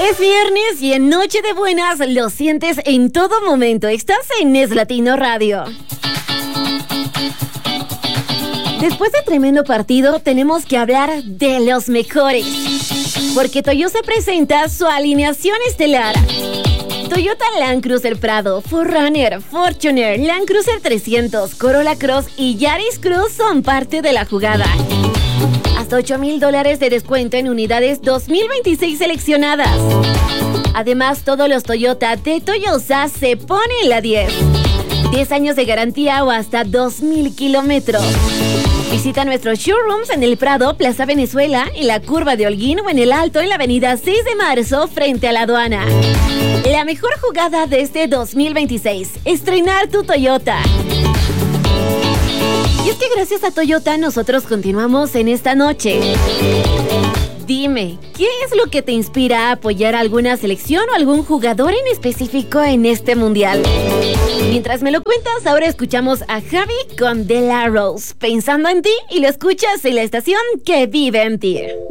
Es viernes y en Noche de Buenas lo sientes en todo momento. Estás en Es Latino Radio. Después de tremendo partido, tenemos que hablar de los mejores. Porque Toyota presenta su alineación estelar. Toyota Land Cruiser Prado, 4Runner, Fortuner, Land Cruiser 300, Corolla Cross y Yaris Cruz son parte de la jugada. Hasta $8,000 de descuento en unidades 2026 seleccionadas. Además, todos los Toyota de Toyosa se ponen en la 10. 10 años de garantía o hasta 2,000 kilómetros. Visita nuestros showrooms en el Prado, Plaza Venezuela, en la Curva de Holguín o en el Alto en la avenida 6 de Marzo frente a la aduana. La mejor jugada de este 2026, estrenar tu Toyota. Y es que gracias a Toyota nosotros continuamos en esta noche. Dime, ¿qué es lo que te inspira a apoyar a alguna selección o algún jugador en específico en este mundial? Mientras me lo cuentas, ahora escuchamos a Javi con De La Rose, Pensando en ti, y lo escuchas en la estación que vive en ti.